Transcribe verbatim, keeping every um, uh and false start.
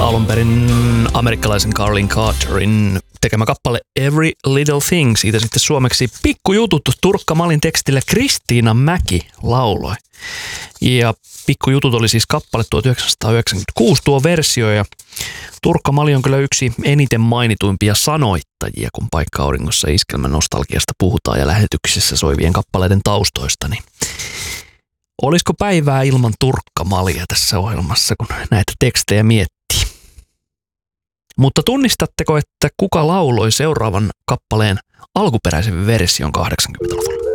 alun perin amerikkalaisen Carlin Carterin tekemä kappale Every Little Thing. Siitä sitten suomeksi Pikkujutut Turkka Malin tekstillä Kristiina Mäki lauloi. Ja Pikkujutut oli siis kappale tuhatyhdeksänsataayhdeksänkymmentäkuusi tuo versio, ja Turkka Mali on kyllä yksi eniten mainituimpia sanoittajia, kun Paikka auringossa iskelmän nostalgiasta puhutaan ja lähetyksissä soivien kappaleiden taustoista. Niin olisiko päivää ilman Turkka Malia tässä ohjelmassa, kun näitä tekstejä miettii? Mutta tunnistatteko, että kuka lauloi seuraavan kappaleen alkuperäisen version kahdeksankymmentäluvulla?